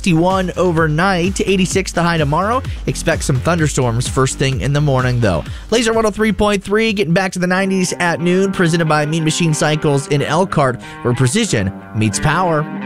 61 overnight, 86 the high tomorrow. Expect some thunderstorms first thing in the morning, though. Laser 103.3, getting back to the 90s at noon, presented by Mean Machine Cycles in Elkhart, where precision meets power.